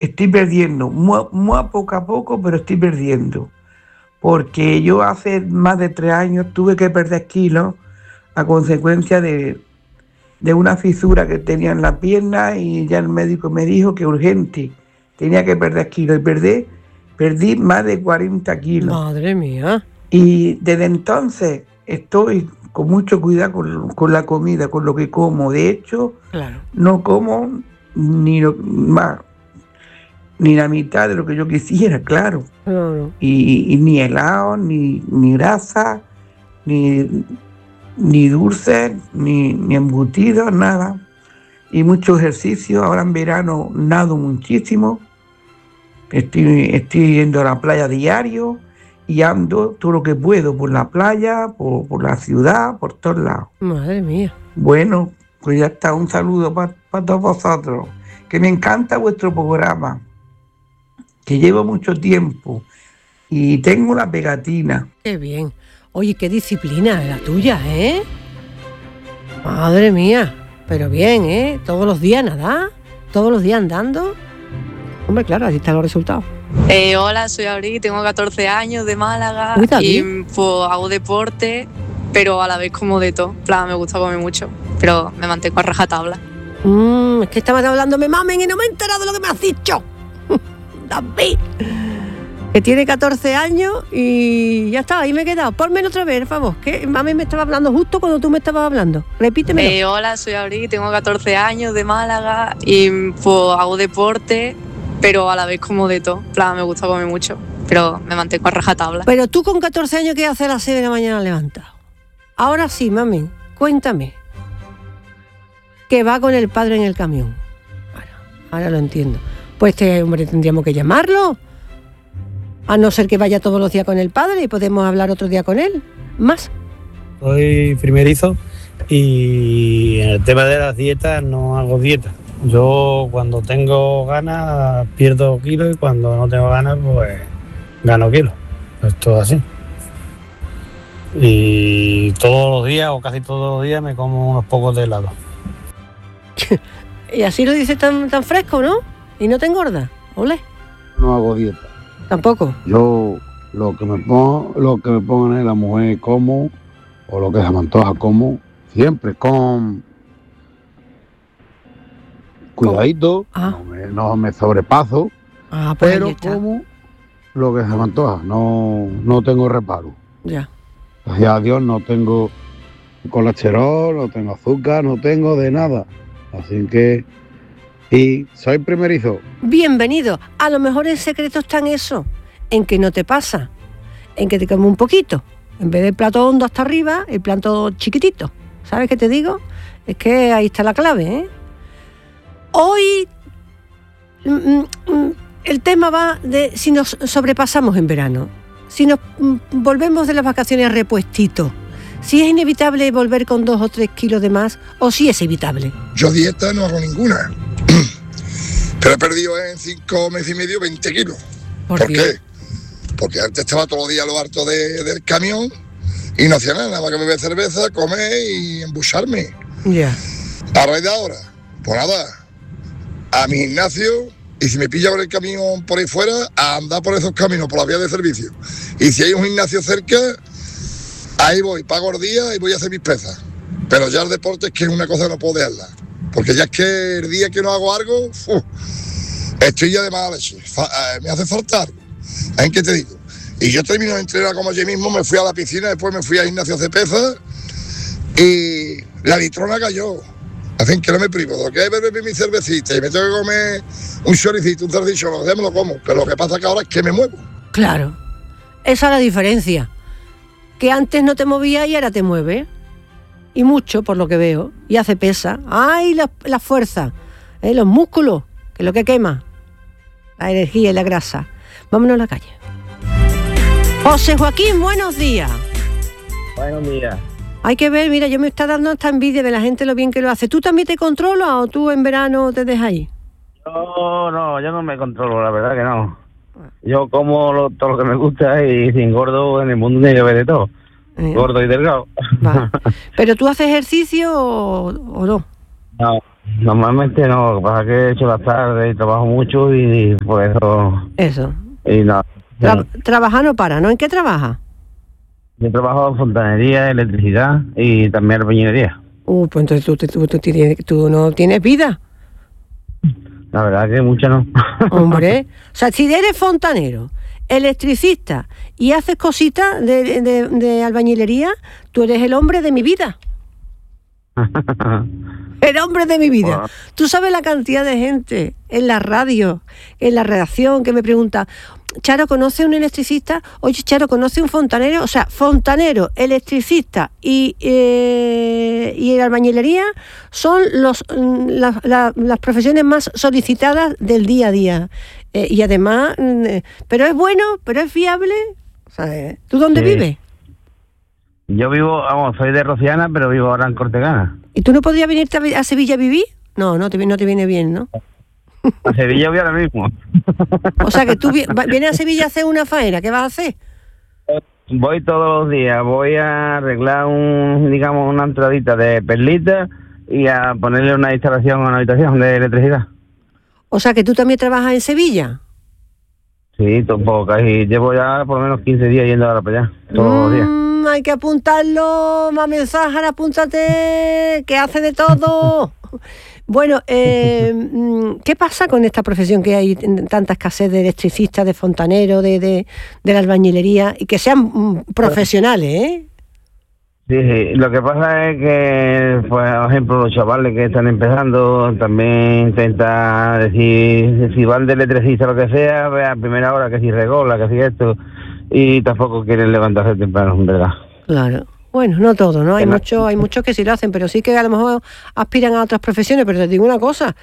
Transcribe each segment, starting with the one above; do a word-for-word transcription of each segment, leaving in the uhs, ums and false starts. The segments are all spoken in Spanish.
estoy perdiendo, muy, muy a poco a poco, pero estoy perdiendo. Porque yo hace más de tres años tuve que perder kilos a consecuencia de, de una fisura que tenía en la pierna y ya el médico me dijo que urgente, tenía que perder kilos. Y perdí, perdí más de cuarenta kilos. Madre mía. Y desde entonces estoy con mucho cuidado con, con la comida, con lo que como. De hecho, claro. no como ni lo, más, ni la mitad de lo que yo quisiera, claro. claro. Y, y ni helado, ni, ni grasa, ni, ni dulces, ni, ni embutidos, nada. Y mucho ejercicio. Ahora en verano nado muchísimo. Estoy, estoy yendo a la playa diario y ando todo lo que puedo por la playa, por, por la ciudad, por todos lados. Madre mía. Bueno, pues ya está. Un saludo para pa todos vosotros. Que me encanta vuestro programa, que llevo mucho tiempo y tengo una pegatina. Qué bien. Oye, qué disciplina la tuya, ¿eh? Madre mía. Pero bien, ¿eh? Todos los días nada, todos los días andando. Hombre, claro, ahí están los resultados. Eh, hola, soy Abril, tengo catorce años, de Málaga. Uy, y pues hago deporte, pero a la vez como de todo. En plan, me gusta comer mucho, pero me mantengo a rajatabla. Mm, es que estabas hablando, me mamen y no me he enterado de lo que me has dicho. David, que tiene catorce años y ya está, ahí me he quedado. Ponme otra vez, por favor, que mami me estaba hablando justo cuando tú me estabas hablando. Repítemelo. Eh, hola, soy Abril, tengo catorce años, de Málaga. Y pues hago deporte, pero a la vez como de todo. En plan, me gusta comer mucho, pero me mantengo a rajatabla. Pero tú con catorce años, ¿qué haces a las seis de la mañana levantado? Ahora sí, mami, cuéntame. Que va con el padre en el camión. Ahora, ahora lo entiendo. Pues este hombre tendríamos que llamarlo. A no ser que vaya todos los días con el padre y podemos hablar otro día con él. Más. Soy primerizo y en el tema de las dietas no hago dieta. Yo cuando tengo ganas pierdo kilos y cuando no tengo ganas pues gano kilos. Esto es así. Y todos los días o casi todos los días me como unos pocos de helado. Y así lo dice tan, tan fresco, ¿no? Y no te engorda. Ole. No hago dieta. Tampoco. Yo lo que me pongo, lo que me pongan es la mujer como, o lo que se me antoja como, siempre con cuidadito, ah. no, me, no me sobrepaso, ah, pues pero como lo que se me antoja, no, no tengo reparo. Ya. Gracias a Dios no tengo colesterol, no tengo azúcar, no tengo de nada. Así que, y soy primerizo. Bienvenido. A lo mejor el secreto está en eso, en que no te pasa, en que te comes un poquito. En vez del plato hondo hasta arriba, el plato chiquitito. ¿Sabes qué te digo? Es que ahí está la clave, ¿eh? Hoy mm, mm, el tema va de si nos sobrepasamos en verano, si nos mm, volvemos de las vacaciones repuestitos, si es inevitable volver con dos o tres kilos de más o si es evitable. Yo dieta no hago ninguna, pero he perdido en cinco meses y medio veinte kilos. ¿Por, ¿Por qué? qué? Porque antes estaba todos los días a lo harto de, del camión y no hacía nada, nada más que beber cerveza, comer y embucharme. Ya. Yeah. A raíz de ahora, pues nada, a mi gimnasio, y si me pilla por el camión por ahí fuera, a andar por esos caminos, por las vías de servicio. Y si hay un gimnasio cerca, ahí voy, pago el día y voy a hacer mis pesas. Pero ya el deporte es que es una cosa que no puedo dejarla. Porque ya es que el día que no hago algo, uf, estoy ya de mala leche. Fa- me hace falta algo. ¿En qué te digo? Y yo termino de entrenar como yo mismo, me fui a la piscina, después me fui al gimnasio a hacer pesas y la litrona cayó. Así que no me privo, lo que es beber mi cervecita y me tengo que comer un choricito, un salchichón, lo que sea, me lo como. Pero lo que pasa que ahora es que me muevo. Claro, esa es la diferencia. Que antes no te movías y ahora te mueves. Y mucho, por lo que veo. Y hace pesa. ¡Ay, la, la fuerza! ¿Eh? Los músculos, que es lo que quema. La energía y la grasa. Vámonos a la calle. José Joaquín, buenos días. Buenos días. Hay que ver, mira, yo me está dando esta envidia de la gente lo bien que lo hace. ¿Tú también te controlas o tú en verano te dejas ahí? Yo no, yo no me controlo, la verdad que no. Yo como lo, todo lo que me gusta y sin gordo en el mundo tiene que ver de todo. Eh. Gordo y delgado. Va. ¿Pero tú haces ejercicio o, o no? No, Normalmente no, lo que pasa es que he hecho las tardes y trabajo mucho y, y por eso... Eso. Y no. Tra- trabajar no para, ¿no? ¿En qué trabaja? Yo trabajo en fontanería, electricidad y también albañilería. Uh, pues entonces tú, tú, tú, tienes- tú no tienes vida. La verdad que mucha no. Hombre, o sea, si eres fontanero, electricista y haces cositas de, de, de albañilería, tú eres el hombre de mi vida. El hombre de mi vida. Bueno. Tú sabes la cantidad de gente en la radio, en la redacción, que me pregunta, Charo, ¿conoce un electricista? Oye, Charo, ¿conoce un fontanero? O sea, fontanero, electricista y, eh, y albañilería son los, mm, la- la- las profesiones más solicitadas del día a día. Eh, y además, mm, eh, pero es bueno, pero es fiable. O sea, eh, ¿tú dónde Sí. vives? Yo vivo, vamos, soy de Rociana, pero vivo ahora en Cortegana. ¿Y tú no podrías venirte a, vi- a Sevilla a vivir? No, no te, vi- no te viene bien, ¿no? A Sevilla voy ahora mismo. O sea, que tú vi- va- vienes a Sevilla a hacer una faena, ¿qué vas a hacer? Voy todos los días, voy a arreglar un, digamos, una entradita de perlita y a ponerle una instalación a una habitación de electricidad. O sea, que tú también trabajas en Sevilla. Sí, tampoco, casi llevo ya por lo menos quince días yendo ahora para allá, todos los días. Mm, hay que apuntarlo, Mami Zájara, apúntate, que hace de todo. Bueno, eh, mm, ¿qué pasa con esta profesión que hay en tanta escasez de electricistas, de fontaneros, de, de, de la albañilería, y que sean mm, profesionales, eh? Sí, sí, lo que pasa es que, pues, por ejemplo, los chavales que están empezando también intentan decir, si van de electricista o lo que sea, ve a primera hora que si regola, que si esto, y tampoco quieren levantarse temprano, en verdad. Claro. Bueno, no todo, ¿no? Hay Que no- muchos, hay muchos que sí lo hacen, pero sí que a lo mejor aspiran a otras profesiones, pero te digo una cosa.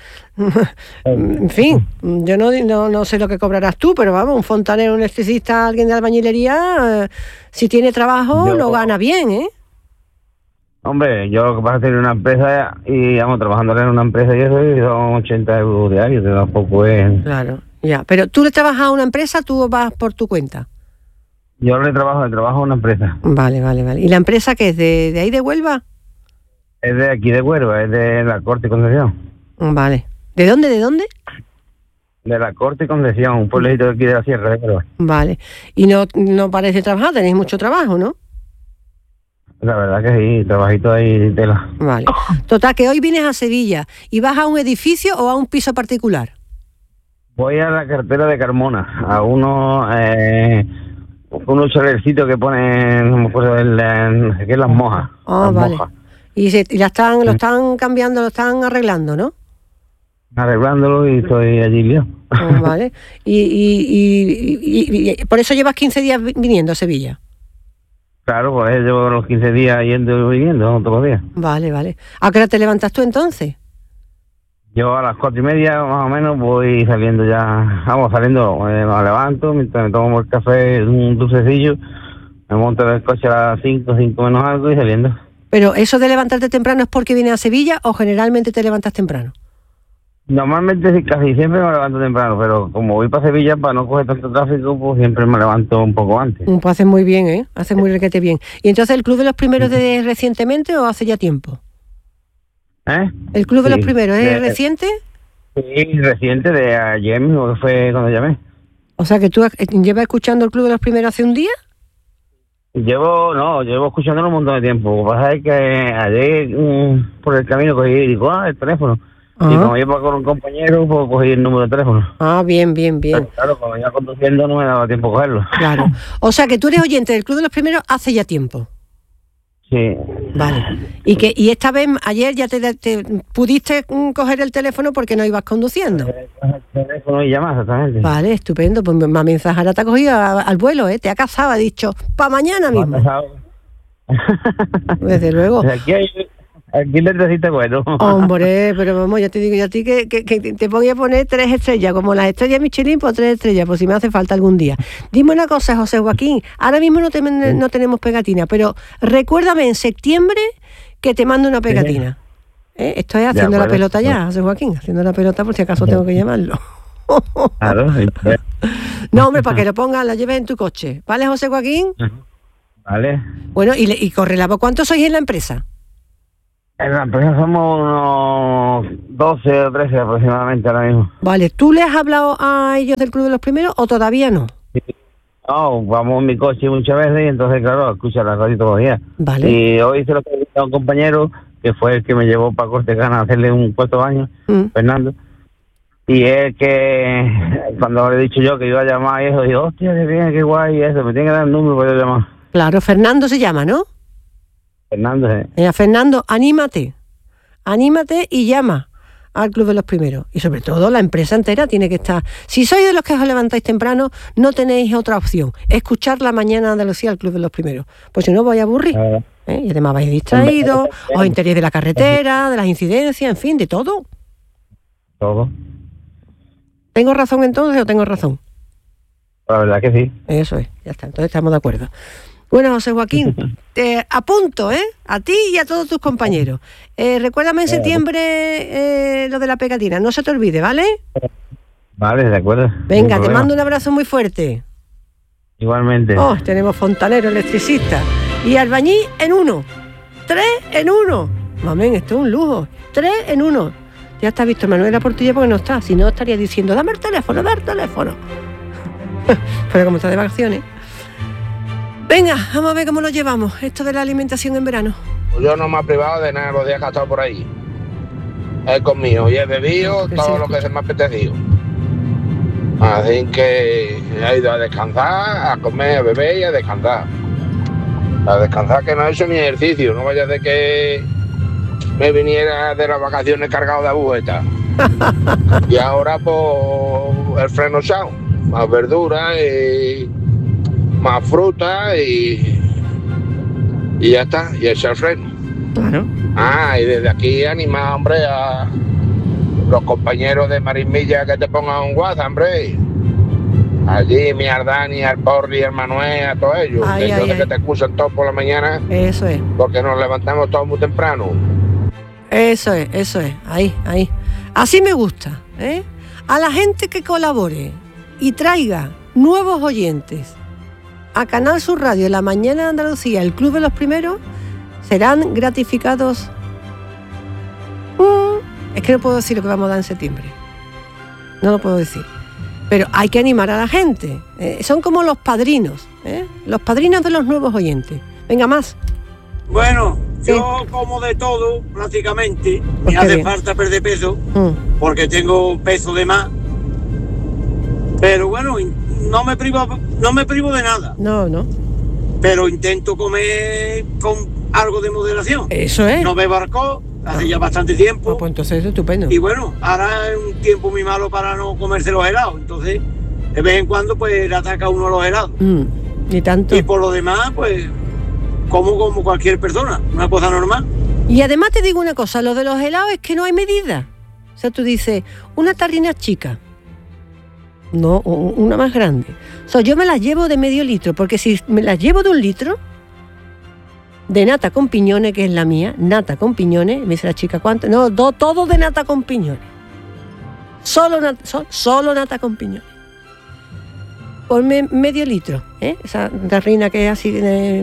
En fin, yo no, no, no sé lo que cobrarás tú, pero vamos, un fontanero, un electricista, alguien de albañilería, eh, si tiene trabajo, Yo- lo gana bien, ¿eh? Hombre, yo lo que pasa es tener una empresa y, vamos, trabajando en una empresa y eso, y son ochenta euros diarios, que tampoco es... Claro, ya. Pero tú le trabajas a una empresa, tú vas por tu cuenta. Yo le trabajo, le trabajo en una empresa. Vale, vale, vale. ¿Y la empresa qué es? ¿De, de ahí de Huelva? Es de aquí de Huelva, es de la Corte y Concesión. Vale. ¿De dónde, de dónde? De la Corte y Concesión, un pueblecito de aquí de la Sierra de Huelva. Vale. Y no, no parece trabajar, tenéis mucho trabajo, ¿no? La verdad que sí, trabajito ahí de tela. Vale. Total, que hoy vienes a Sevilla y vas a un edificio o a un piso particular. Voy a la cartera de Carmona, a unos, eh, unos chalercitos que ponen, no me acuerdo, el, eh, no sé qué, las mojas. Ah, las vale. mojas. Y, se, y la están, lo están cambiando, lo están arreglando, ¿no? Arreglándolo y estoy allí yo. Ah, vale. Y, y, y, y- y- por eso llevas quince días vi- viniendo a Sevilla. Claro, pues llevo los quince días yendo y viniendo, ¿no? Todos los días. Vale, vale. ¿A qué hora te levantas tú entonces? Yo a las cuatro y media más o menos voy saliendo ya, vamos saliendo, eh, me levanto, mientras me tomo el café, un dulcecillo, me monto en el coche a las cinco, cinco menos algo y saliendo. Pero eso de levantarte temprano es porque vienes a Sevilla o generalmente te levantas temprano. Normalmente sí, casi siempre me levanto temprano, pero como voy para Sevilla para no coger tanto tráfico, pues siempre me levanto un poco antes. Mm, Pues haces muy bien, ¿eh? Haces muy requete bien. ¿Y entonces el Club de los Primeros de recientemente o hace ya tiempo? ¿Eh? ¿El Club de Sí, los Primeros es de- reciente? Sí, reciente, de ayer mismo, que fue cuando llamé. O sea que tú eh, llevas escuchando el Club de los Primeros hace un día. Llevo, no, llevo escuchándolo un montón de tiempo. Lo que pasa es que ayer mm, por el camino cogí y digo, ah, el teléfono. Ajá. Y como iba con un compañero, pues cogí el número de teléfono. Ah, bien, bien, bien. Pero claro, cuando iba conduciendo no me daba tiempo a cogerlo. Claro. O sea que tú eres oyente del Club de los Primeros hace ya tiempo. Sí. Vale. Y que y esta vez, ayer ya te, te pudiste mm, coger el teléfono porque no ibas conduciendo. El teléfono y llamar, exactamente. Vale, estupendo. Pues Mami Zájara te ha cogido a- al vuelo, ¿eh? Te ha cazado, ha dicho, para mañana Me ha mismo. pasado. Desde luego. Aquí hay, aquí necesito bueno. Hombre, pero vamos, ya te digo yo a ti que, que, que te voy a poner tres estrellas, como las estrellas Michelin, pues tres estrellas, por si me hace falta algún día. Dime una cosa, José Joaquín, ahora mismo no, te, no tenemos pegatina, pero recuérdame en septiembre que te mando una pegatina. ¿Eh? Estoy haciendo Ya, la pues, pelota ya, José Joaquín, haciendo la pelota por si acaso tengo que llamarlo. Claro, sí, pues. No, hombre, para que lo pongas, lo lleves en tu coche. ¿Vale, José Joaquín? Vale. Bueno, y, le- y corre la voz. ¿Cuántos sois en la empresa? En la empresa somos unos doce o trece aproximadamente ahora mismo. Vale, ¿tú le has hablado a ellos del Club de los Primeros o todavía no? No, vamos en mi coche muchas veces y entonces, claro, escucha la radio todos los días. Vale. Y hoy se lo pedí a un compañero que fue el que me llevó para Cortecana a hacerle un cuarto baño, Mm. Fernando. Y es que cuando le he dicho yo que iba a llamar y eso, digo, hostia, qué bien, qué guay, y eso, me tiene que dar el número para yo llamar. Claro, Fernando se llama, ¿no? Fernando, ¿eh? Mira, Fernando, anímate, anímate y llama al Club de los Primeros. Y sobre todo la empresa entera tiene que estar. Si sois de los que os levantáis temprano, no tenéis otra opción. Escuchar la mañana de Andalucía al Club de los Primeros. Pues si no, vais a aburrir. Ah. ¿eh? Y además vais distraídos, os enteréis de la carretera, de las incidencias, en fin, de todo. Todo. ¿Tengo razón entonces o tengo razón? La verdad que sí. Eso es, ya está, entonces estamos de acuerdo. Bueno, José Joaquín, te apunto, ¿eh? A ti y a todos tus compañeros. Eh, recuérdame en septiembre eh, lo de la pegatina, no se te olvide, ¿vale? Vale, de acuerdo. Venga, Sin te problema. mando un abrazo muy fuerte. Igualmente. Oh, tenemos fontanero, electricista y albañil en uno. Tres en uno. Mamén, esto es un lujo. Tres en uno. Ya está Víctor Manuel la Portilla porque no está. Si no, estaría diciendo, dame el teléfono, dame el teléfono. Pero como está de vacaciones. Venga, vamos a ver cómo lo llevamos, esto de la alimentación en verano. Yo no me he privado de nada los días que he estado por ahí. He comido y he bebido todo lo que se me ha apetecido. Así que he ido a descansar, a comer, a beber y a descansar. A descansar, que no he hecho ni ejercicio, no vaya de que me viniera de las vacaciones cargado de agujetas. Y ahora pues el freno echado, más verduras y más fruta y, y ya está, y echar el freno. Claro. Ah, y desde aquí animar, hombre, a los compañeros de Marismilla que te pongan un WhatsApp, hombre. Allí, mi Ardani, al Porri, al Manuel, a todos ellos. Ay, que ay, ellos ay. que te excusan todos por la mañana Eso es, porque nos levantamos todos muy temprano. eso es, eso es, ahí, ahí. Así me gusta, ¿eh? A la gente que colabore y traiga nuevos oyentes a Canal Sur Radio en la mañana de Andalucía, el Club de los Primeros, serán gratificados. Mm, es que no puedo decir lo que vamos a dar en septiembre. No lo puedo decir. Pero hay que animar a la gente. Eh, son como los padrinos, ¿eh? Los padrinos de los nuevos oyentes. Venga, más. Bueno, Sí. yo como de todo, prácticamente. Pues Me qué hace bien. falta perder peso, Mm, porque tengo un peso de más. Pero bueno, no me privo, no me privo de nada. no, no. Pero intento comer con algo de moderación. Eso es. No bebo alcohol, hace Ah. ya bastante Pues, tiempo. pues entonces es estupendo. Y bueno, ahora es un tiempo muy malo para no comerse los helados. Entonces, de vez en cuando, pues le ataca a uno los helados. Mm, ni tanto. Y por lo demás, pues, como como cualquier persona, una cosa normal. Y además te digo una cosa, lo de los helados es que no hay medida. O sea, tú dices, una tarrina chica, no, u- una más grande. O sea, yo me las llevo de medio litro, porque si me las llevo de un litro, de nata con piñones, que es la mía, nata con piñones, me dice la chica, ¿cuánto? No, do- todo de nata con piñones. Solo nata, so- solo nata con piñones. Ponme medio litro, ¿eh? Esa tarrina que es así, de,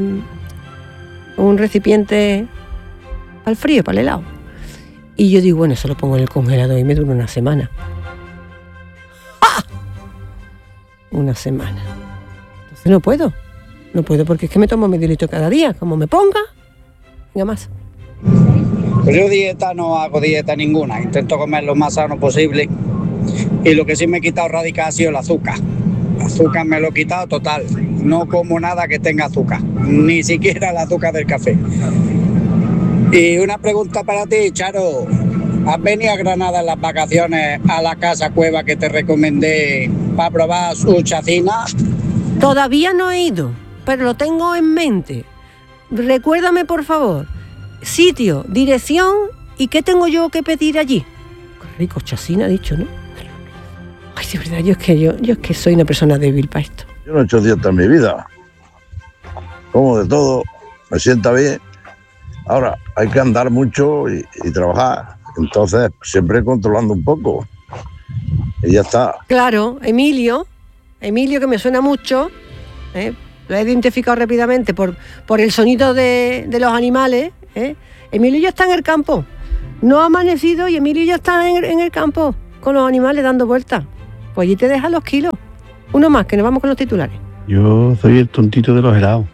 un recipiente para el frío, para el helado. Y yo digo, bueno, eso lo pongo en el congelador y me dura una semana. ¡Ah! Una semana. Entonces no puedo. No puedo porque es que me tomo medio litro cada día. Como me ponga, venga más. Pues yo dieta no hago dieta ninguna, intento comer lo más sano posible. Y lo que sí me he quitado radical ha sido el azúcar. El azúcar me lo he quitado total. No como nada que tenga azúcar, ni siquiera el azúcar del café. Y una pregunta para ti, Charo. ¿Has venido a Granada en las vacaciones a la casa cueva que te recomendé para probar su chacina? Todavía no he ido, pero lo tengo en mente. Recuérdame, por favor, sitio, dirección y qué tengo yo que pedir allí. Qué rico, chacina, ha dicho, ¿no? Ay, de verdad, yo es que yo, yo es que soy una persona débil para esto. Yo no he hecho dieta en mi vida. Como de todo, me sienta bien. Ahora, hay que andar mucho y, y trabajar. Entonces, siempre controlando un poco. Y ya está. Claro, Emilio, Emilio que me suena mucho, ¿eh? Lo he identificado rápidamente por, por el sonido de, de los animales, ¿eh? Emilio ya está en el campo. No ha amanecido y Emilio ya está en el, en el campo con los animales dando vueltas. Pues allí te dejan los kilos. Uno más, que nos vamos con los titulares. Yo soy el tontito de los helados.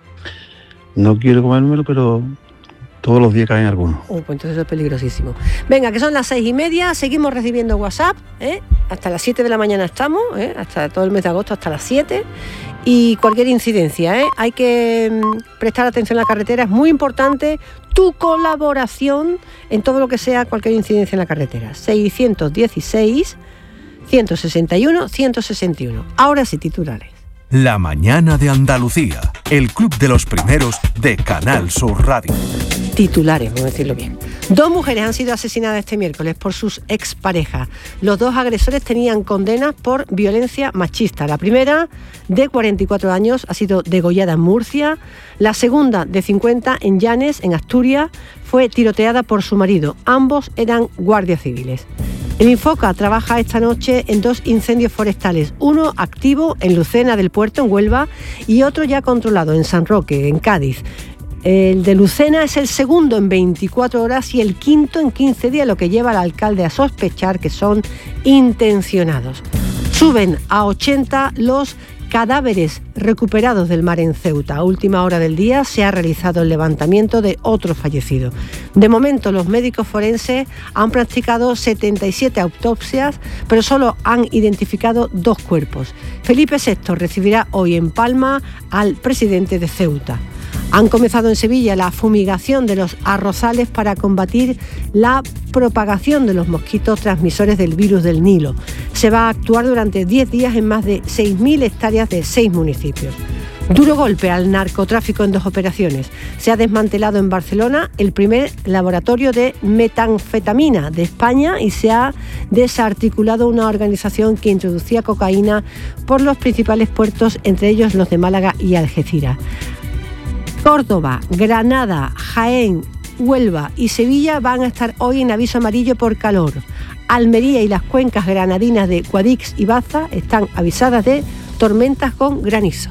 No quiero comérmelo, pero todos los días caen algunos. Uh, pues entonces eso es peligrosísimo. Venga, que son las seis y media, seguimos recibiendo WhatsApp, ¿eh? Hasta las siete de la mañana estamos, ¿eh? Hasta todo el mes de agosto, hasta las siete. Y cualquier incidencia, ¿eh? Hay que mm, prestar atención a la carretera, es muy importante tu colaboración en todo lo que sea cualquier incidencia en la carretera. seiscientos dieciséis, ciento sesenta y uno, ciento sesenta y uno. Ahora sí, titulares. La mañana de Andalucía, el club de los primeros de Canal Sur Radio. Titulares, vamos a decirlo bien. Dos mujeres han sido asesinadas este miércoles por sus exparejas. Los dos agresores tenían condenas por violencia machista. La primera, de cuarenta y cuatro años, ha sido degollada en Murcia. La segunda, de cincuenta, en Llanes, en Asturias, fue tiroteada por su marido. Ambos eran guardias civiles. El Infoca trabaja esta noche en dos incendios forestales, uno activo en Lucena del Puerto, en Huelva, y otro ya controlado en San Roque, en Cádiz. El de Lucena es el segundo en veinticuatro horas y el quinto en quince días, lo que lleva al alcalde a sospechar que son intencionados. Suben a ochenta los cadáveres recuperados del mar en Ceuta. A última hora del día se ha realizado el levantamiento de otro fallecido. De momento, los médicos forenses han practicado setenta y siete autopsias, pero solo han identificado dos cuerpos. Felipe sexto recibirá hoy en Palma al presidente de Ceuta. Han comenzado en Sevilla la fumigación de los arrozales para combatir la propagación de los mosquitos transmisores del virus del Nilo. Se va a actuar durante diez días en más de seis mil hectáreas de seis municipios. Duro golpe al narcotráfico en dos operaciones. Se ha desmantelado en Barcelona el primer laboratorio de metanfetamina de España y se ha desarticulado una organización que introducía cocaína por los principales puertos, entre ellos los de Málaga y Algeciras. Córdoba, Granada, Jaén, Huelva y Sevilla van a estar hoy en aviso amarillo por calor. Almería y las cuencas granadinas de Guadix y Baza están avisadas de tormentas con granizo.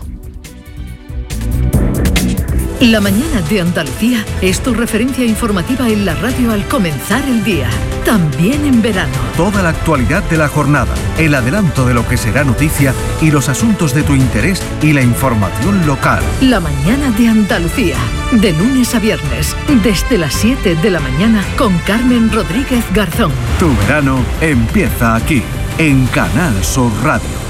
La mañana de Andalucía es tu referencia informativa en la radio al comenzar el día, también en verano. Toda la actualidad de la jornada, el adelanto de lo que será noticia y los asuntos de tu interés y la información local. La mañana de Andalucía, de lunes a viernes, desde las siete de la mañana con Carmen Rodríguez Garzón. Tu verano empieza aquí, en Canal Sur Radio.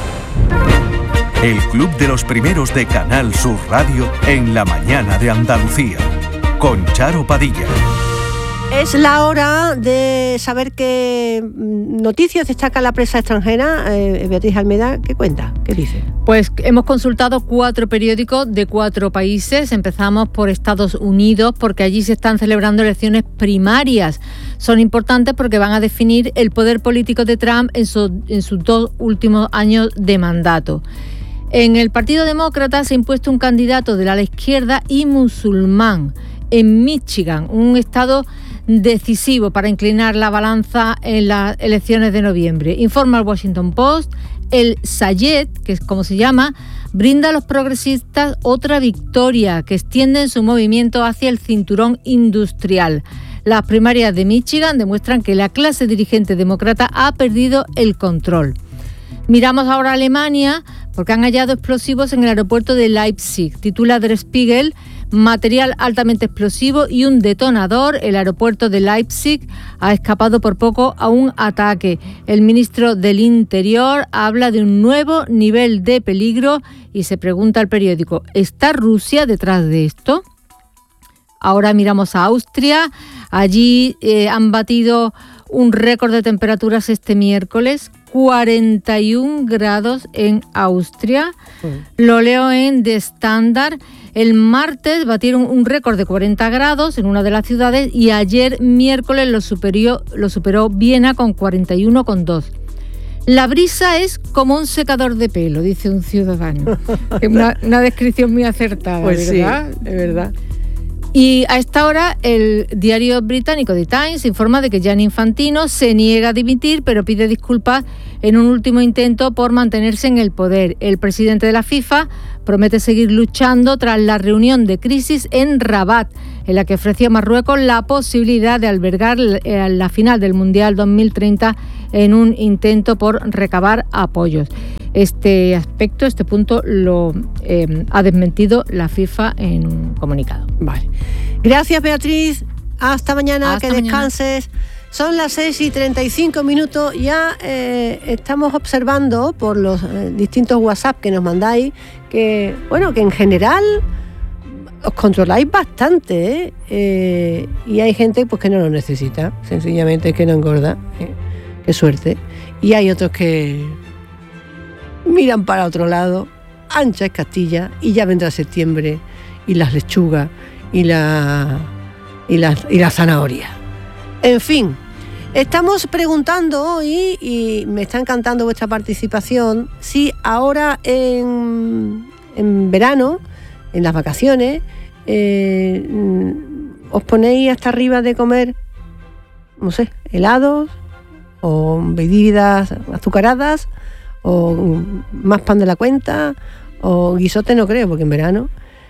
El club de los primeros de Canal Sur Radio en la mañana de Andalucía, con Charo Padilla. Es la hora de saber qué noticias destaca la prensa extranjera. Eh, Beatriz Almeida, ¿qué cuenta? ¿Qué dice? Pues hemos consultado cuatro periódicos de cuatro países. Empezamos por Estados Unidos, porque allí se están celebrando elecciones primarias. Son importantes porque van a definir el poder político de Trump en, su, en sus dos últimos años de mandato. En el Partido Demócrata se ha impuesto un candidato de la izquierda y musulmán. En Michigan, un estado decisivo para inclinar la balanza en las elecciones de noviembre. Informa el Washington Post, el Sayed, que es como se llama, brinda a los progresistas otra victoria que extienden su movimiento hacia el cinturón industrial. Las primarias de Michigan demuestran que la clase dirigente demócrata ha perdido el control. Miramos ahora a Alemania, porque han hallado explosivos en el aeropuerto de Leipzig. Titula Der Spiegel, material altamente explosivo y un detonador. El aeropuerto de Leipzig ha escapado por poco a un ataque. El ministro del Interior habla de un nuevo nivel de peligro y se pregunta al periódico, ¿está Rusia detrás de esto? Ahora miramos a Austria. Allí eh, han batido un récord de temperaturas este miércoles, cuarenta y un grados en Austria. Lo leo en The Standard. El martes batieron un récord de cuarenta grados en una de las ciudades y ayer miércoles lo superó, lo superó Viena con cuarenta y uno coma dos. La brisa es como un secador de pelo, dice un ciudadano. Es una, una descripción muy acertada, pues ¿verdad? Sí, es verdad. Y a esta hora el diario británico The Times informa de que Gianni Infantino se niega a dimitir, pero pide disculpas en un último intento por mantenerse en el poder. El presidente de la FIFA promete seguir luchando tras la reunión de crisis en Rabat, en la que ofreció a Marruecos la posibilidad de albergar la final del Mundial dos mil treinta en un intento por recabar apoyos. Este aspecto, este punto, lo eh, ha desmentido la FIFA en un comunicado. Vale. Gracias, Beatriz. Hasta mañana, Hasta que mañana. descanses. Son las seis y treinta y cinco minutos. Ya eh, estamos observando por los eh, distintos WhatsApp que nos mandáis que, bueno, que en general os controláis bastante, ¿eh? Eh, y hay gente pues que no lo necesita, sencillamente que no engorda. ¿eh? Qué suerte. Y hay otros que miran para otro lado, ancha es Castilla, y ya vendrá septiembre, y las lechugas, y la, y la, y la zanahoria. En fin, estamos preguntando hoy, y me está encantando vuestra participación, si ahora en, en verano, en las vacaciones, eh, os ponéis hasta arriba de comer, no sé, helados, o bebidas azucaradas, o más pan de la cuenta, o guisote no creo, porque en verano.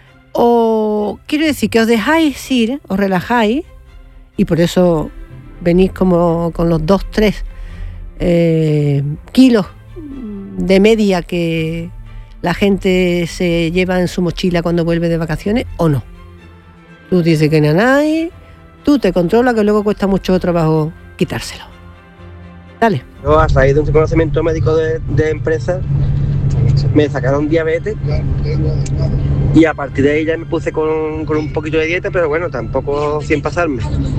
O quiero decir que os dejáis ir, os relajáis, y por eso venís como con los dos, tres eh, kilos de media que la gente se lleva en su mochila cuando vuelve de vacaciones, o no. Tú dices que nanay, tú te controlas, que luego cuesta mucho trabajo quitárselo. Dale. Yo, a raíz de un reconocimiento médico de, de empresa, me sacaron diabetes y a partir de ahí ya me puse con, con un poquito de dieta, pero bueno, tampoco sin pasarme.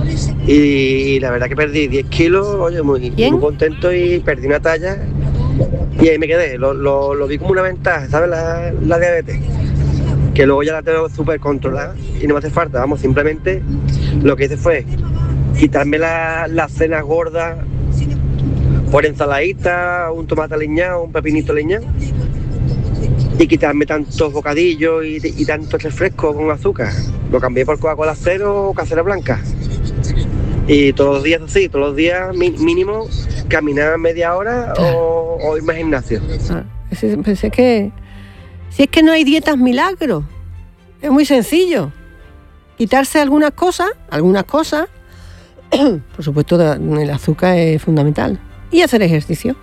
Y la verdad que perdí diez kilos, oye, muy, muy contento, y perdí una talla y ahí me quedé. Lo, lo, lo vi como una ventaja, ¿sabes? La, la diabetes, que luego ya la tengo súper controlada y no me hace falta, vamos, simplemente lo que hice fue quitarme la, las cenas gordas por ensaladita, un tomate aliñado, un pepinito aliñado, y quitarme tantos bocadillos y, y tantos refrescos con azúcar. Lo cambié por Coca-Cola cero o casera blanca. Y todos los días así, todos los días mínimo caminar media hora o, o irme al gimnasio. Ah, pensé que si es que no hay dietas milagros, es muy sencillo. Quitarse algunas cosas, algunas cosas, por supuesto el azúcar es fundamental. Y hacer ejercicio.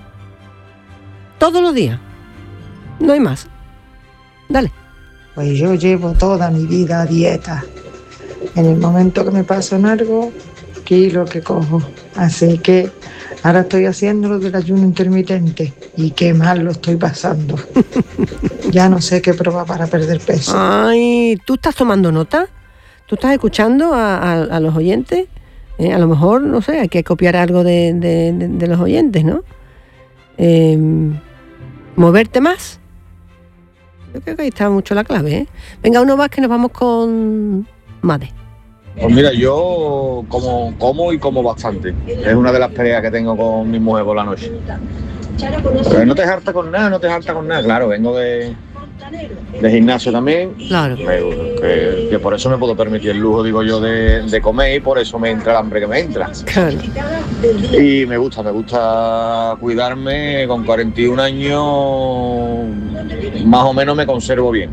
Todos los días. No hay más. Dale. Pues yo llevo toda mi vida a dieta. En el momento que me paso en algo, kilo que cojo. Así que ahora estoy haciendo lo del ayuno intermitente. Y qué mal lo estoy pasando. Ya no sé qué probar para perder peso. Ay, ¿tú estás tomando nota? ¿Tú estás escuchando a, a, a los oyentes? Eh, a lo mejor, no sé, hay que copiar algo de, de, de, de los oyentes, ¿no? Eh, moverte más. Yo creo que ahí está mucho la clave, ¿eh? Venga, uno más, que nos vamos con Made. Pues mira, yo como, como y como bastante. Es una de las peleas que tengo con mi mujer por la noche. Pero no te harta con nada, no te harta con nada. Claro, vengo de, de gimnasio también. Claro. Me, que, que por eso me puedo permitir el lujo, digo yo, de, de comer, y por eso me entra el hambre que me entra. Claro. Y me gusta, me gusta cuidarme. Con cuarenta y un años más o menos me conservo bien.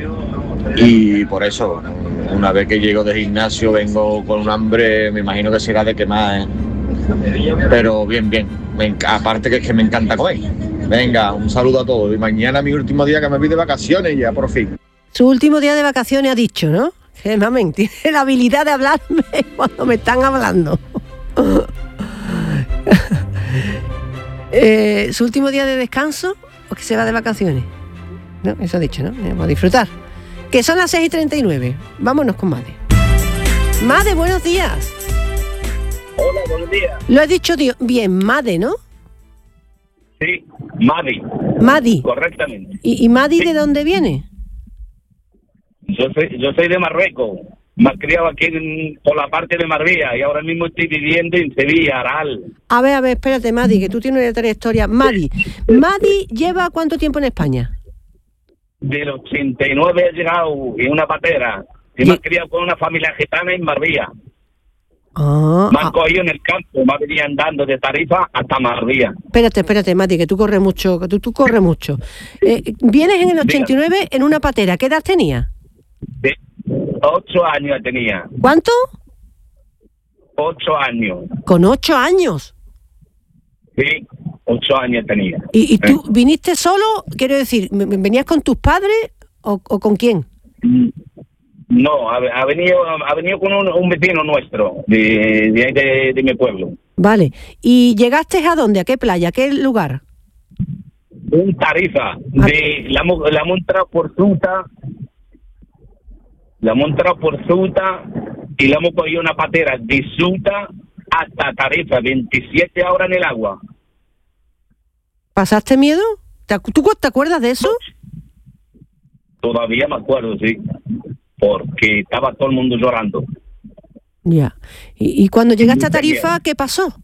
Y por eso, una vez que llego de gimnasio, vengo con un hambre, me imagino que será de quemar, ¿eh? Pero bien, bien. Me, aparte que es que me encanta comer. Venga, un saludo a todos. Y mañana mi último día que me voy de vacaciones, ya por fin. Su último día de vacaciones ha dicho, ¿no? Que mamen, tiene la habilidad de hablarme cuando me están hablando. eh, ¿Su último día de descanso o que se va de vacaciones? No, eso ha dicho, ¿no? Vamos a disfrutar. Que son las seis y treinta y nueve. Vámonos con Made. Made, buenos días. Hola, buenos días. Lo he dicho tío, bien, Made, ¿no? Sí, Madi. Madi. Correctamente. ¿Y, y Madi sí. de dónde viene? Yo soy, yo soy de Marruecos, más criado aquí en, por la parte de Marbella, y ahora mismo estoy viviendo en Sevilla, Aral. A ver, a ver, espérate, Madi, que tú tienes una trayectoria. Madi, ¿Madi lleva cuánto tiempo en España? Del ochenta y nueve he llegado en una patera Si me he criado con una familia gitana en Marbella. Ah, Me han ah. cogido en el campo, me venía andando de Tarifa hasta Marbella. Espérate, espérate, Mati, que tú corres mucho, que tú, tú corres mucho. Eh, vienes en el ochenta y nueve en una patera. ¿Qué edad tenías? De ocho años tenía. ¿Cuánto? Ocho años. Con ocho años. Sí, ocho años tenía. ¿Y, y tú viniste solo? Quiero decir, ¿venías con tus padres o, o con quién? No, ha, ha venido ha venido con un, un vecino nuestro, de, de ahí de, de mi pueblo. Vale. ¿Y llegaste a dónde? ¿A qué playa? ¿A qué lugar? Un Tarifa. De, la, hemos- la hemos entrado por Suta, la hemos entrado por Suta y la hemos cogido una patera de Suta hasta Tarifa, veintisiete horas en el agua. ¿Pasaste miedo? ¿Te acu- ¿Tú te acuerdas de eso? Todavía me acuerdo, sí, porque estaba todo el mundo llorando. Ya. ¿Y, y cuando llegaste a Tarifa, qué pasó?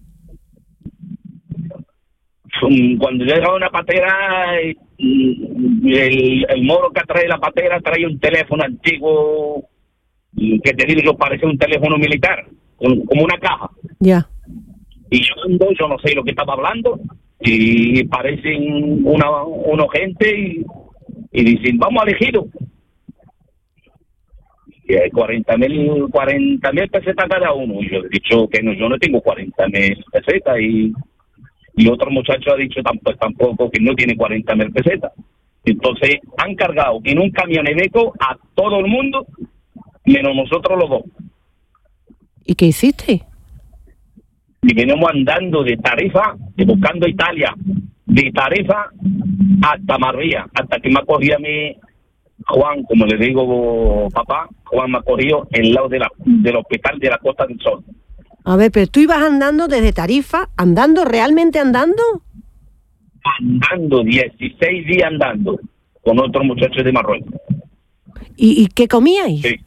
Cuando llega una patera, eh, el, el moro que trae la patera trae un teléfono antiguo que te digo yo parece un teléfono militar, un- como una caja. Ya. Y yo ando, yo no sé lo que estaba hablando, y parecen una, una gente y, y dicen, vamos al ejido. Y hay cuarenta mil pesetas cada uno. Y yo he dicho que no, yo no tengo cuarenta mil pesetas. Y, y otro muchacho ha dicho tampoco, tampoco que no tiene cuarenta mil pesetas. Entonces han cargado en un camioneteco a todo el mundo, menos nosotros los dos. ¿Y qué hiciste? Y venimos andando de Tarifa, de buscando Italia, de Tarifa hasta Marbella, hasta que me ha cogido a mí Juan, como le digo papá, Juan me ha cogido en lado de la, del hospital de la Costa del Sol. A ver, pero tú ibas andando desde Tarifa, andando, realmente andando. Andando, dieciséis días andando, con otros muchachos de Marruecos. ¿Y, y qué comíais? Sí.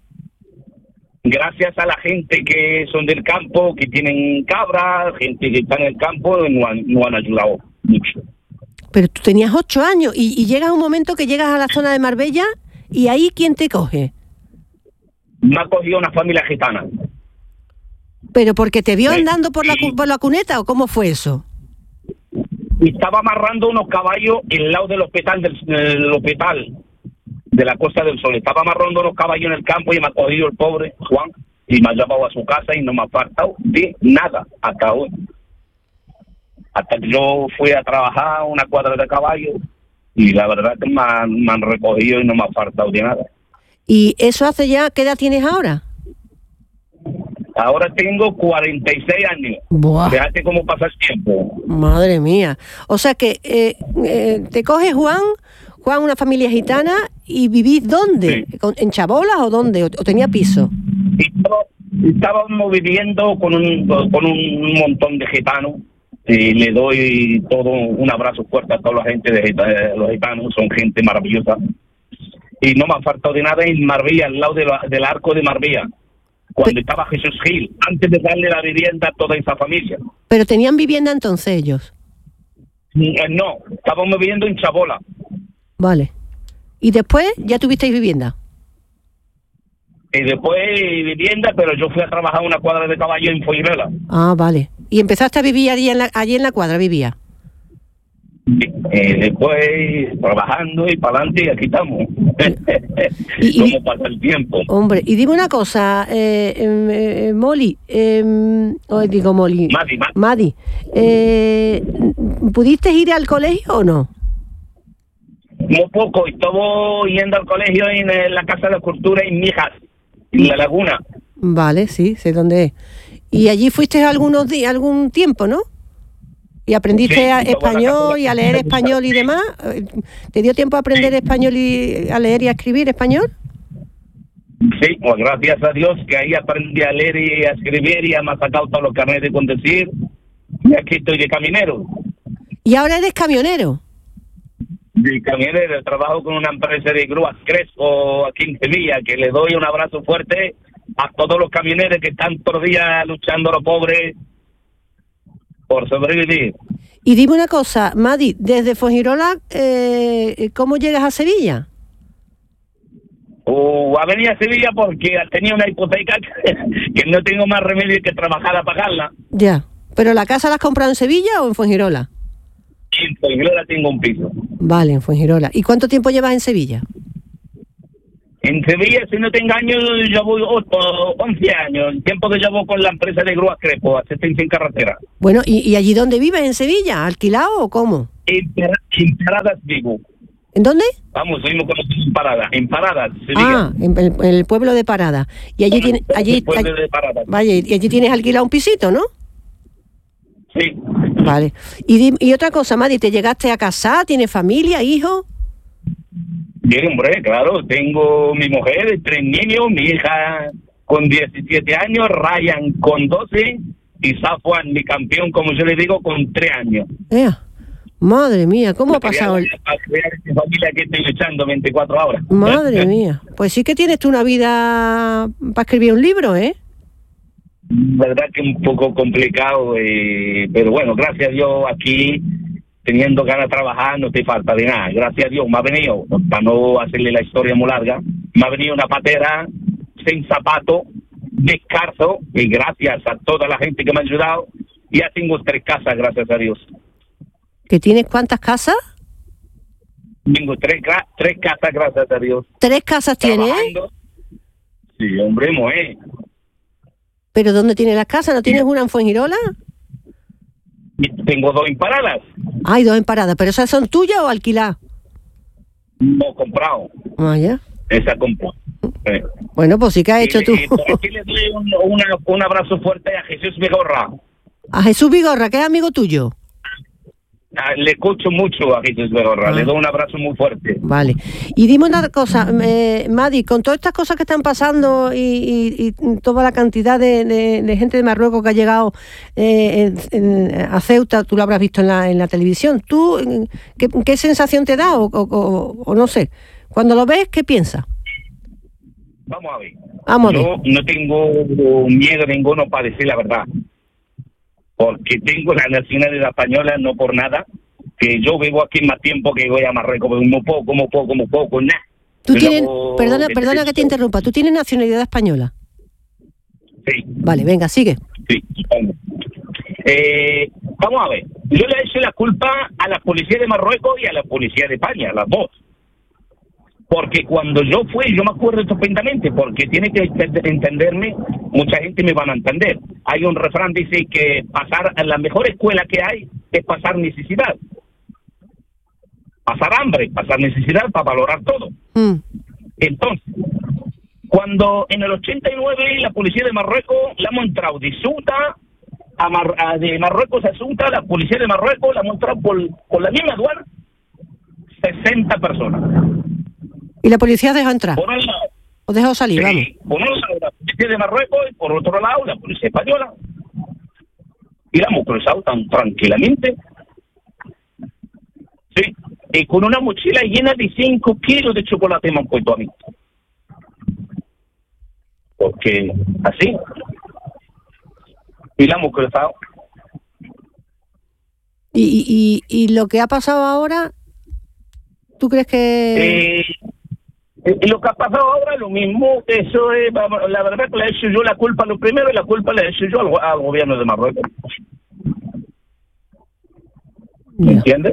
Gracias a la gente que son del campo, que tienen cabras, gente que está en el campo, nos han, nos han ayudado mucho. Pero tú tenías ocho años y, y llega un momento que llegas a la zona de Marbella y ahí ¿quién te coge? Me ha cogido una familia gitana. ¿Pero porque te vio Sí. andando por la, cu- por la cuneta o cómo fue eso? Y estaba amarrando unos caballos al lado del hospital del, del hospital de la Costa del Sol. Estaba amarrando unos caballos en el campo y me ha cogido el pobre Juan y me ha llevado a su casa y no me ha faltado de nada hasta hoy. Hasta que yo fui a trabajar una cuadra de caballos y la verdad que me han, me han recogido y no me ha faltado de nada. ¿Y eso hace ya, qué edad tienes ahora? Ahora tengo cuarenta y seis años. Buah. Fíjate cómo pasa el tiempo. Madre mía. O sea que eh, eh, te coge Juan, Juan una familia gitana y vivís ¿dónde? ¿Con- ¿En Chabolas o dónde? ¿O, o tenía piso? Estaba- Estábamos viviendo con un, con un montón de gitanos. Y le doy todo un abrazo fuerte a toda la gente de gita- los gitanos, son gente maravillosa. Y no me ha faltado de nada en Marbella, al lado de la- del arco de Marbella, cuando estaba Jesús Gil, antes de darle la vivienda a toda esa familia. ¿Pero tenían vivienda entonces ellos? Eh, No, estábamos viviendo en Chabola. Vale. ¿Y después ya tuvisteis vivienda? Y después vivienda, pero yo fui a trabajar una cuadra de caballo en Foirela. Ah, vale. ¿Y empezaste a vivir allí en la, allí en la cuadra, vivía? Eh, después trabajando y para adelante y aquí estamos. ¿Cómo pasa el tiempo? Hombre, y dime una cosa, eh, em, eh, Molly, eh, hoy digo Molly, Madi, Madi. Madi, eh, ¿pudiste ir al colegio o no? Muy poco, estuvo yendo al colegio en eh, la Casa de la Cultura en Mijas, en La Laguna. Vale, sí, sé dónde es. Y allí fuiste algunos días, algún tiempo, ¿no? Y aprendiste Sí, a- estuvo en la español Casa y a leer español y demás. ¿Te dio tiempo a aprender español y a leer y a escribir español? Sí, pues gracias a Dios que ahí aprendí a leer y a escribir y me ha sacado todos los carnets de conducir. Y aquí estoy de caminero. Y ahora eres camionero. De camionero, trabajo con una empresa de grúas Crespo aquí en Sevilla, que le doy un abrazo fuerte a todos los camioneros que están todos los días luchando a los pobres por sobrevivir. Y dime una cosa, Madi, desde Fuengirola, eh, ¿cómo llegas a Sevilla? o a venir a Sevilla porque tenía una hipoteca que, que no tengo más remedio que trabajar a pagarla. Ya. ¿Pero la casa la has comprado en Sevilla o en Fuengirola? En Fuengirola tengo un piso. Vale, en Fuengirola. ¿Y cuánto tiempo llevas en Sevilla? En Sevilla, si no te engaño, llevo once años, el tiempo que llevo con la empresa de grúas Crepo, asistencia en carretera. Bueno, ¿y, y allí dónde vives, en Sevilla? ¿Alquilado o cómo? En, en Paradas vivo. ¿En dónde? Vamos, mismo conocido en Paradas, en Paradas, Sevilla. Ah, en el, en el pueblo de Parada. Y allí tiene, allí, el pueblo allí- de Paradas. vaya, y allí tienes alquilado un pisito, ¿no? Sí. Vale. Y, di- y otra cosa, Madi, ¿te llegaste a casar? ¿Tienes familia, hijo? Bien, hombre, claro, tengo mi mujer, tres niños, mi hija con diecisiete años, Ryan con doce y Safwan, mi campeón, como yo le digo, con tres años. Ea, madre mía, ¿cómo ha pasado el...? Para crear esta familia que estoy luchando veinticuatro horas. Madre mía, pues sí que tienes tú una vida para escribir un libro, ¿eh? Verdad que un poco complicado, eh, pero bueno, gracias a Dios aquí, teniendo ganas de trabajar, no te falta de nada. Gracias a Dios me ha venido, para no hacerle la historia muy larga, me ha venido una patera sin zapato, descalzo, y gracias a toda la gente que me ha ayudado, ya tengo tres casas, gracias a Dios. ¿Que tienes cuántas casas? Tengo tres, gra- tres casas, gracias a Dios. ¿Tres casas tienes? Trabajando. Sí, hombre, mujer. ¿Pero dónde tienes las casas? ¿No tienes una en Fuengirola? Tengo dos en Paradas, Hay dos en Parada, ¿pero esas son tuyas o alquiladas? no comprado, Ah, ya. esa compró. Eh. Bueno, pues sí que has hecho Y- tú. y por aquí le doy un, una- un abrazo fuerte a Jesús Vigorra. A Jesús Vigorra, que es amigo tuyo. Ah, le escucho mucho a Jesús Vigorra, Ah. le doy un abrazo muy fuerte. Vale. Y dime una cosa, eh, Madi, con todas estas cosas que están pasando y, y- y toda la cantidad de, de- de gente de Marruecos que ha llegado eh, en- en- a Ceuta, tú lo habrás visto en la, en la televisión, ¿tú eh, qué, qué sensación te da o, o- o- o no sé? Cuando lo ves, ¿qué piensas? Vamos a ver. Vamos a ver. Yo no tengo miedo ninguno para decir la verdad. Porque tengo la nacionalidad española, no por nada. Que yo vivo aquí más tiempo que voy a Marruecos, muy poco, muy poco, muy poco, nada. Tú Yo tienes, llevo perdona, veinte perdona que te interrumpa, ¿tú tienes nacionalidad española? Sí. Vale, venga, sigue. Sí. Eh, vamos a ver. Yo le he hecho la culpa a la policía de Marruecos y a la policía de España, las dos. Porque cuando yo fui, yo me acuerdo estupendamente, porque tiene que ent- entenderme, mucha gente me van a entender. Hay un refrán dice que pasar a la mejor escuela que hay es pasar necesidad. Pasar hambre, pasar necesidad para valorar todo. Mm. Entonces, cuando en el ochenta y nueve la policía de Marruecos la hemos entrado de Ceuta a Mar- a- de Marruecos a Ceuta, la policía de Marruecos la hemos entrado por, por la misma aduana sesenta personas. ¿Y la policía dejó entrar? Por un lado, ¿O dejó salir? Vamos. sí, por un lado la policía de Marruecos y por otro lado la policía española. Y la hemos cruzado tan tranquilamente. Sí, y con una mochila llena de cinco kilos de chocolate me han puesto a mí. Porque así. Y la hemos cruzado. ¿Y, y, y, y lo que ha pasado ahora, tú crees que...? Eh, eh, lo que ha pasado ahora es lo mismo. Eso es, vamos, la verdad que le he hecho yo la culpa lo primero y la culpa le he hecho yo al, go- al gobierno de Marruecos. ¿Me entiendes?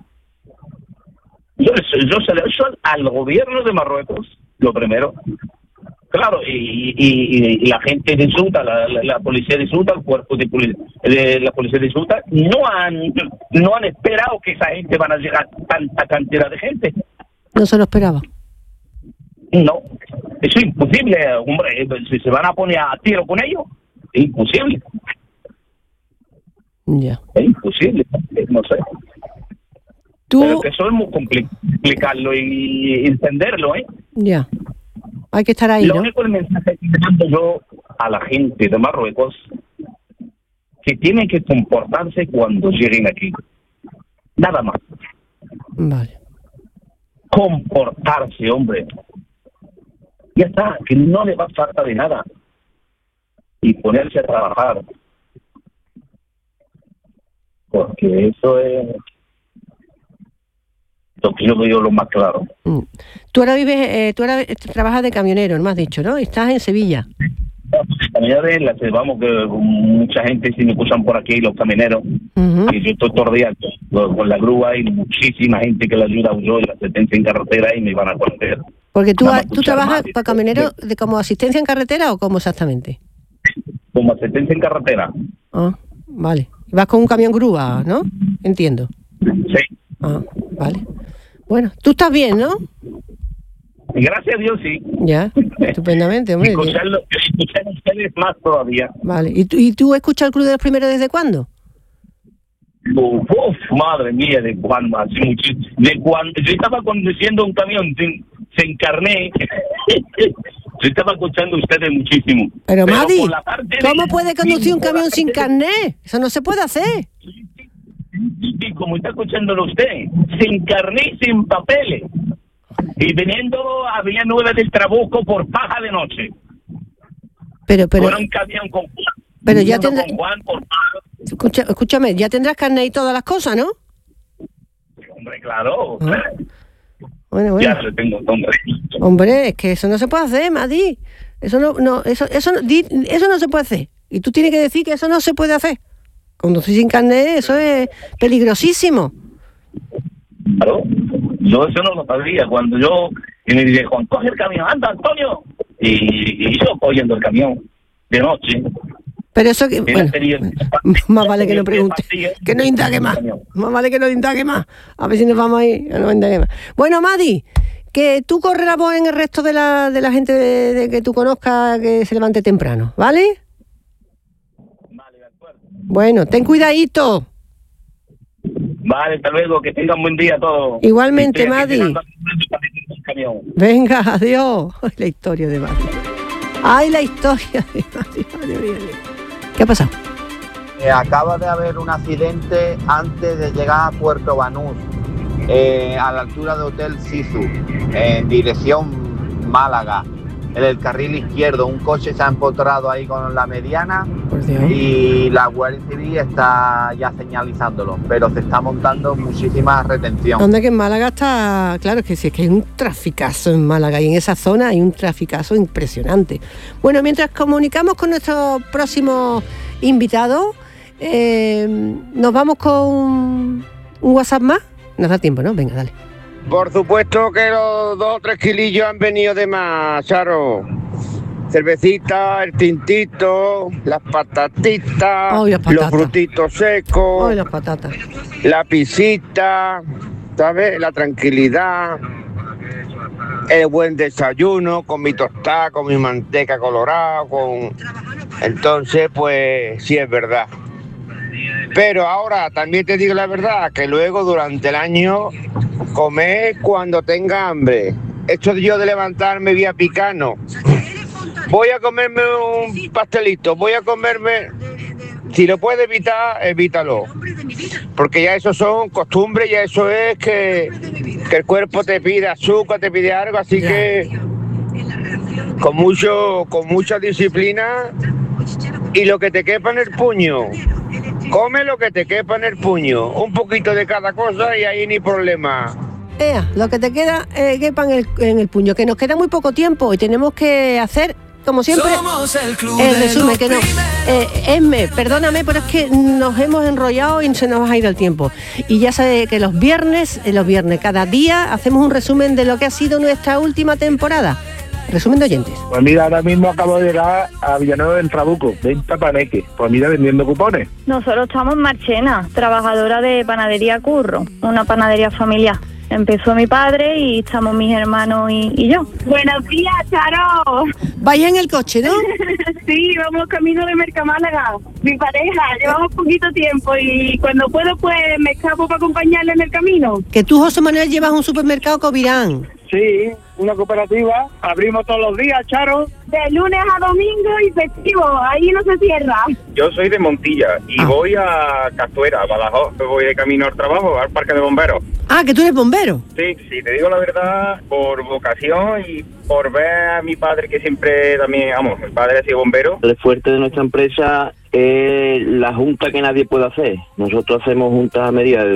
Yo, yo se lo he hecho al, al gobierno de Marruecos, lo primero. Claro, y, y, y la gente de Ceuta, la, la, la policía de Ceuta, el cuerpo de, poli- de la policía de Ceuta, no han, no han esperado que esa gente van a llegar tanta cantidad de gente. No se lo esperaba. No, eso es imposible, hombre. Si se van a poner a tiro con ellos, es imposible. Ya. Es imposible, no sé. Tú... Pero que eso es muy compli- explicarlo y entenderlo, ¿eh? Ya. Hay que estar ahí, Lo ¿no? único el mensaje que le mando yo a la gente de Marruecos, que tienen que comportarse cuando lleguen aquí. Nada más. Vale. Comportarse, hombre. Ya está, que no le va a falta de nada. Y ponerse a trabajar. Porque eso es... Lo quiero yo lo más claro. Mm. Tú ahora vives, eh, tú ahora trabajas de camionero, me has dicho, ¿no? Y estás en Sevilla. Camioneros, la que vamos, que mucha gente si me escuchan por aquí, los camioneros, uh-huh. y yo estoy todo el día con, con la grúa y muchísima gente que le ayuda a yo y la asistencia en carretera y me van a conocer. Porque tú, tú trabajas para camionero de como asistencia en carretera o cómo exactamente? Como asistencia en carretera. Ah, vale. Vas con un camión grúa, ¿no? Entiendo. Sí. Ah, vale. Bueno, tú estás bien, ¿no? Gracias a Dios, sí. Ya, estupendamente, hombre. Escucharlo, escuchar a ustedes más todavía. Vale, ¿y tú, y tú escuchas el Club de los Primeros desde cuándo? Uf, uf, madre mía, de cuándo, así muchísimo. De cuando yo estaba conduciendo un camión sin, sin carné, yo estaba escuchando a ustedes muchísimo. Pero, Pero Madi, ¿cómo de, puede conducir un camión sin carné? Eso no se puede hacer. Y como está escuchándolo usted, sin carné, sin papeles. Y viniendo a Villa Nueva del Trabuco por paja de noche. Pero, pero... Con un camión con Juan. Pero ya tendrás... Juan por paja. Escucha, escúchame, ya tendrás carnet y todas las cosas, ¿no? Hombre, claro. Ah. Bueno, bueno. Ya lo tengo, hombre. Hombre, es que eso no se puede hacer, Madi. Eso no, no, eso, eso, no, di, eso no se puede hacer. Y tú tienes que decir que eso no se puede hacer. Conducir sin carnet, eso es peligrosísimo. Claro. Yo eso no lo sabía. Cuando yo y me dije, Juan, coge el camión, anda, Antonio. Y, y yo cogiendo el camión de noche. Pero eso que, bueno, más vale que no pregunte, que no indague más, más vale que no indague más, a ver si nos vamos a ir, no indague más. Bueno, Madi, que tú corres la voz en el resto de la, de la gente de, de que tú conozcas que se levante temprano, ¿vale? Vale, de acuerdo. Bueno, ten cuidadito. Vale, hasta luego, que tengan buen día todos. Igualmente, Madi. Venga, adiós. La historia de Madi. Ay, la historia de Madi, madre mía. ¿Qué ha pasado? Eh, acaba de haber un accidente antes de llegar a Puerto Banús, eh, a la altura de Hotel Sisu, en dirección Málaga. En el carril izquierdo, un coche se ha empotrado ahí con la mediana y la Guardia Civil está ya señalizándolo, pero se está montando muchísima retención. Donde que en Málaga está, claro, es que sí, es que hay un traficazo en Málaga y en esa zona hay un traficazo impresionante. Bueno, mientras comunicamos con nuestro próximo invitado, eh, nos vamos con un WhatsApp más. Nos da tiempo, ¿no? Venga, dale. Por supuesto que los dos o tres kilillos han venido de más, Charo. Cervecita, el tintito, las patatitas, oh, las patatas. Los frutitos secos, oh, las patatas. La pisita, ¿sabes? La tranquilidad, el buen desayuno con mi tostada, con mi manteca colorada, con... Entonces, pues sí es verdad. Pero ahora también te digo la verdad, que luego durante el año comer cuando tenga hambre. Esto yo de levantarme vía picano. Voy a comerme un pastelito, voy a comerme... Si lo puedes evitar, evítalo. Porque ya eso son costumbres, ya eso es que, que el cuerpo te pide azúcar, te pide algo, así que con mucho, con mucha disciplina y lo que te quepa en el puño. Come lo que te quepa en el puño, un poquito de cada cosa y ahí ni problema. Ea, lo que te queda eh, quepa en el, en el puño, que nos queda muy poco tiempo y tenemos que hacer, como siempre, el, el resumen, que no. Eh, Esme, perdóname, pero es que nos hemos enrollado y se nos ha ido el tiempo. Y ya sabes que los viernes, eh, los viernes, cada día hacemos un resumen de lo que ha sido nuestra última temporada. Resumen de oyentes. Pues mira, ahora mismo acabo de llegar a Villanueva del Trabuco, venta paneque. Pues mira, vendiendo cupones. Nosotros estamos en Marchena, trabajadora de panadería Curro, una panadería familiar. Empezó mi padre y estamos mis hermanos y, y yo. Buenos días, Charo. Vaya en el coche, ¿no? Sí, vamos camino de Mercamálaga. Mi pareja, llevamos poquito tiempo y cuando puedo pues me escapo para acompañarle en el camino. Que tú, José Manuel, llevas un supermercado Covirán. Sí, una cooperativa. Abrimos todos los días, Charo. De lunes a domingo y festivo, ahí no se cierra. Yo soy de Montilla y ah. voy a Castuera, a Badajoz. Voy de camino al trabajo, al parque de bomberos. Ah, que tú eres bombero. Sí, sí, te digo la verdad, por vocación y por ver a mi padre que siempre también, vamos, mi padre ha sido bombero. El fuerte de nuestra empresa es la junta que nadie puede hacer. Nosotros hacemos juntas a medida,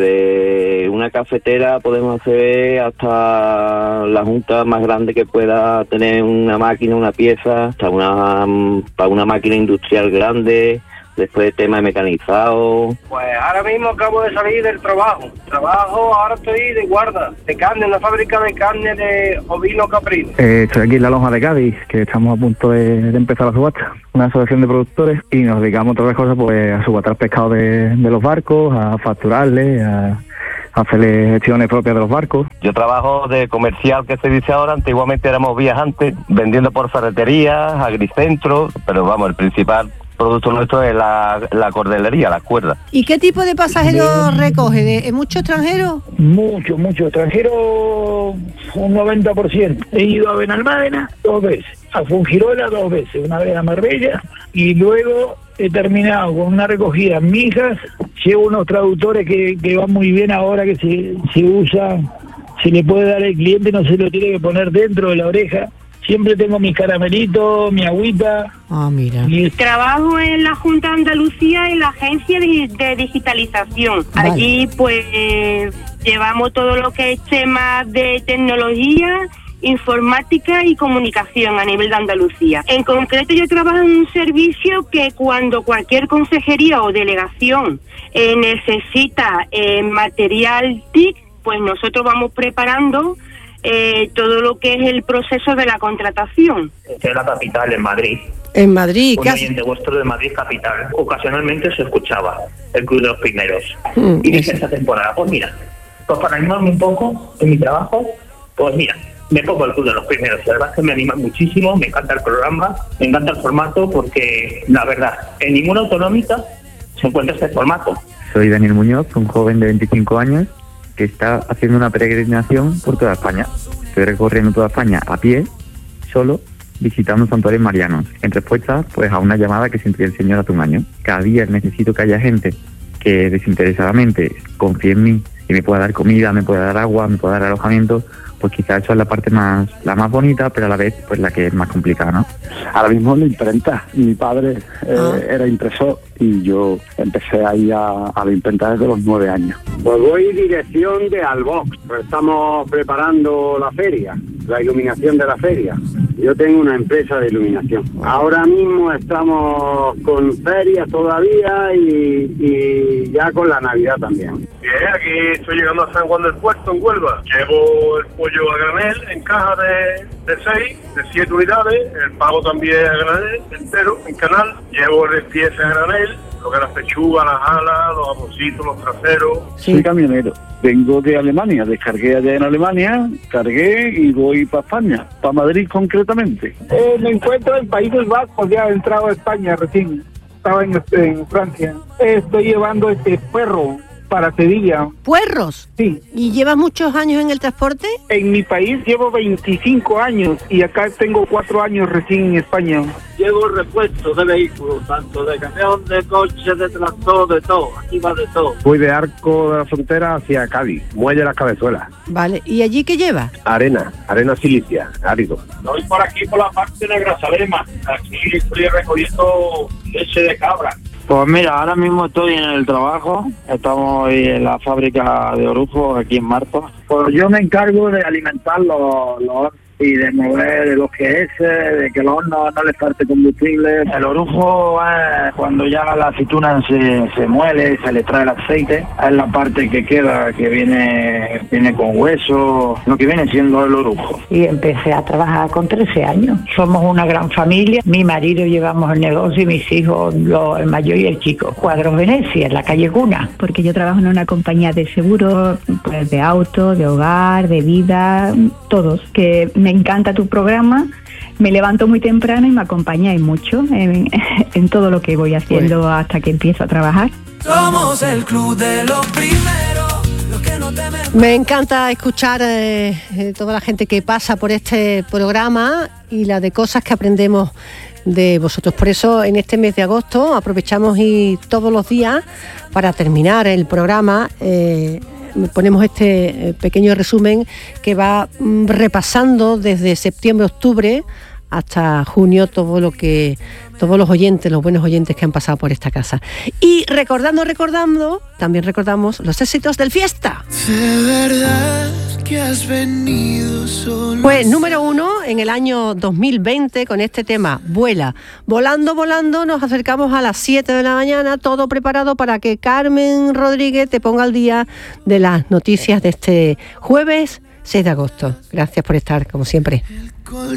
de una cafetera podemos hacer hasta la junta más grande que pueda tener una máquina, una pieza, hasta una para una máquina industrial grande. Después tema de mecanizado. Pues ahora mismo acabo de salir del trabajo. Trabajo, ahora estoy de guarda, de carne, en la fábrica de carne de ovino caprino. Eh, estoy aquí en la lonja de Cádiz, que estamos a punto de, de empezar la subasta. Una asociación de productores y nos dedicamos a otras cosas, pues a subatar pescado de, de los barcos, a facturarles, a hacerle gestiones propias de los barcos. Yo trabajo de comercial, que se dice ahora. Antiguamente éramos viajantes, vendiendo por ferreterías, agricentros, pero vamos, el principal producto nuestro es la, la cordelería, las cuerdas. ¿Y qué tipo de pasajeros recoge? ¿De mucho extranjero? Mucho, mucho extranjero, un noventa por ciento. He ido a Benalmádena dos veces, a Fungirola dos veces, una vez a Marbella, y luego he terminado con una recogida en Mijas. Llevo unos traductores que, que van muy bien ahora, que se, se usan, se le puede dar al cliente, no se lo tiene que poner dentro de la oreja. Siempre tengo mis caramelitos, mi agüita. Ah, mira. Y... Trabajo en la Junta de Andalucía en la agencia de, de digitalización. Vale. Allí pues eh, llevamos todo lo que es temas de tecnología, informática y comunicación a nivel de Andalucía. En concreto yo trabajo en un servicio que cuando cualquier consejería o delegación eh, necesita eh, material T I C, pues nosotros vamos preparando Eh, todo lo que es el proceso de la contratación. En la capital, en Madrid. En Madrid, un oyente vuestro de Madrid capital. Ocasionalmente se escuchaba el Club de los Primeros. Mm, y dije esta temporada, pues mira, pues para animarme un poco en mi trabajo, pues mira, me pongo el Club de los Primeros. La verdad es que me anima muchísimo, me encanta el programa, me encanta el formato, porque la verdad, en ninguna autonómica se encuentra este formato. Soy Daniel Muñoz, un joven de veinticinco años que está haciendo una peregrinación por toda España. Estoy recorriendo toda España a pie, solo, visitando santuarios marianos, en respuesta pues a una llamada que sentí el Señor hace un año. Cada día necesito que haya gente que desinteresadamente confíe en mí y me pueda dar comida, me pueda dar agua, me pueda dar alojamiento. Pues quizás eso es la parte más la más bonita, pero a la vez pues la que es más complicada, ¿no? Ahora mismo en la imprenta. Mi padre eh, ah. era impresor y yo empecé ahí a, a la imprenta desde los nueve años. Pues voy dirección de Albox, pues estamos preparando la feria, la iluminación de la feria. Yo tengo una empresa de iluminación. Ahora mismo estamos con ferias todavía y, y ya con la Navidad también. Bien, aquí estoy llegando a San Juan del Puerto, en Huelva. Llevo el pollo a granel en caja de, de seis, de siete unidades. El pavo también a granel, entero, en canal. Llevo el pieza a granel, lo que es las pechugas, las alas, los jamoncitos, los traseros. Sí. Soy camionero. Vengo de Alemania, descargué allá en Alemania, cargué y voy para España, para Madrid concretamente. Eh, me encuentro en Países Bajos, ya he entrado a España recién. Estaba en, en Francia. Estoy llevando este perro para Sevilla. ¿Puerros? Sí. ¿Y llevas muchos años en el transporte? En mi país llevo veinticinco años y acá tengo cuatro años recién en España. Llevo repuesto de vehículos, tanto de camión, de coche, de tractor, de todo. Aquí va de todo. Voy de Arco de la Frontera hacia Cádiz, Muelle Las Cabezuelas. Vale, ¿y allí qué llevas? Arena, arena silicia, árido. Voy por aquí por la parte de Grazalema. Aquí estoy recogiendo leche de cabra. Pues mira, ahora mismo estoy en el trabajo, estamos en la fábrica de Orujo, aquí en Martos. Pues yo me encargo de alimentar los, los y de mover los que es, de que los hornos no les falte combustible. El orujo es cuando ya la aceituna se, se muele, se le trae el aceite, es la parte que queda, que viene, viene con hueso, lo que viene siendo el orujo. Y empecé a trabajar con trece años. Somos una gran familia, mi marido llevamos el negocio y mis hijos, los, el mayor y el chico. Cuadros Venecia, en la calle Cuna. Porque yo trabajo en una compañía de seguros, pues de auto, de hogar, de vida, todos, que me encanta tu programa, me levanto muy temprano y me acompañáis mucho en, en todo lo que voy haciendo bueno. hasta que empiezo a trabajar. Somos el club de los primeros, los que no temen. Me encanta escuchar eh, eh, toda la gente que pasa por este programa y la de cosas que aprendemos de vosotros. Por eso en este mes de agosto aprovechamos y todos los días para terminar el programa eh, ponemos este pequeño resumen que va repasando desde septiembre-octubre hasta junio todo lo que todos los oyentes, los buenos oyentes que han pasado por esta casa. Y recordando, recordando, también recordamos los éxitos del Fiesta. De verdad que has venido solo. Pues número uno en el año dos mil veinte con este tema, Vuela. Volando, volando, nos acercamos a las siete de la mañana, todo preparado para que Carmen Rodríguez te ponga al día de las noticias de este jueves seis de agosto. Gracias por estar, como siempre.